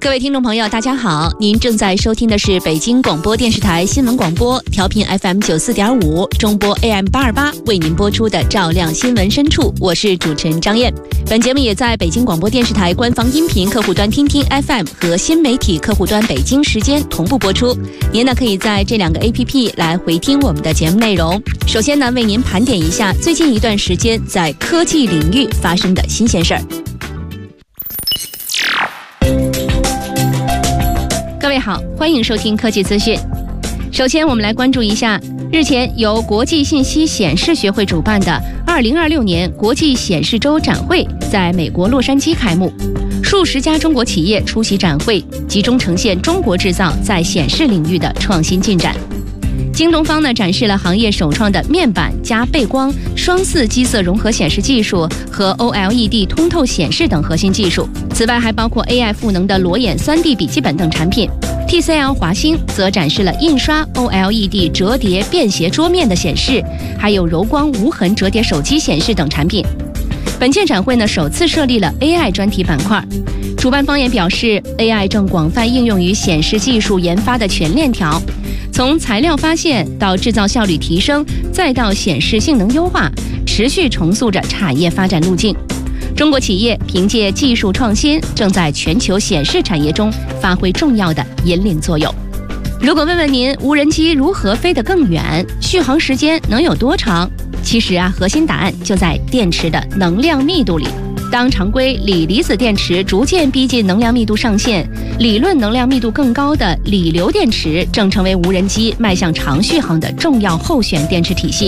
各位听众朋友大家好，您正在收听的是北京广播电视台新闻广播，调频 FM 94.5，中波 AM 828，为您播出的照亮新闻深处，我是主持人张燕。本节目也在北京广播电视台官方音频客户端听听 FM 和新媒体客户端北京时间同步播出。您呢可以在这两个 APP 来回听我们的节目内容。首先呢，为您盘点一下最近一段时间在科技领域发生的新鲜事儿。各位好，欢迎收听科技资讯。首先我们来关注一下日前由国际信息显示学会主办的2026年国际显示周展会在美国洛杉矶开幕，数十家中国企业出席展会，集中呈现中国制造在显示领域的创新进展。京东方呢展示了行业首创的面板加背光双4基色融合显示技术和 OLED 通透显示等核心技术，此外还包括 AI 赋能的裸眼 3D 笔记本等产品。TCL 华星则展示了印刷 OLED 折叠便携桌面的显示，还有柔光无痕折叠手机显示等产品。本届展会呢首次设立了 AI 专题板块，主办方也表示 AI 正广泛应用于显示技术研发的全链条，从材料发现到制造效率提升，再到显示性能优化，持续重塑着产业发展路径。中国企业凭借技术创新，正在全球显示产业中发挥重要的引领作用。如果问问您，无人机如何飞得更远，续航时间能有多长？其实核心答案就在电池的能量密度里。当常规锂离子电池逐渐逼近能量密度上限，理论能量密度更高的锂流电池正成为无人机迈向长续航的重要候选电池体系。